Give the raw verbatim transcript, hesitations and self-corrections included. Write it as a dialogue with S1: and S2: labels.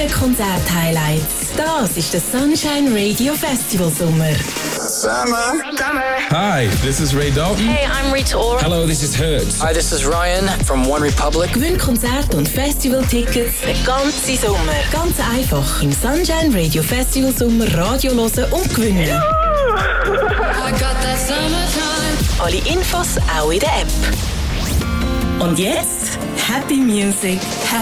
S1: deinen Konzert-Highlights. Das ist der Sunshine Radio Festival Sommer.
S2: Summer.
S3: Summer.
S4: Hi, this is Ray Dalton.
S5: Hey, I'm Rita Ora.
S6: Hello, this is Hertz.
S7: Hi, this is Ryan from One Republic.
S1: Gewinn Konzert- und Festival-Tickets den ganzen Sommer. Ganz einfach im Sunshine Radio Festival Sommer Radio hören und gewinnen.
S5: I got that summertime.
S1: Alle Infos auch in der App. Und jetzt Happy Music, Happy